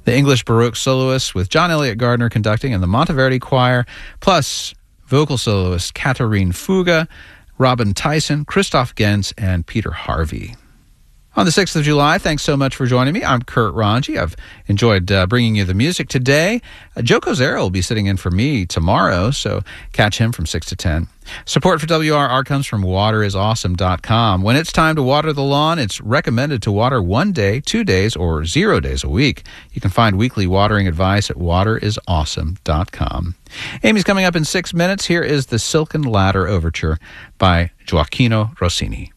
the English Baroque soloists with John Elliott Gardner conducting and the Monteverdi Choir, plus vocal soloists Katharine Fuga, Robin Tyson, Christoph Gens, and Peter Harvey. On the 6th of July, thanks so much for joining me. I'm Kurt Ranji. I've enjoyed bringing you the music today. Joe Kozera will be sitting in for me tomorrow, so catch him from 6 to 10. Support for WRR comes from waterisawesome.com. When it's time to water the lawn, it's recommended to water 1 day, 2 days, or 0 days a week. You can find weekly watering advice at waterisawesome.com. Amy's coming up in 6 minutes. Here is the Silken Ladder Overture by Gioacchino Rossini.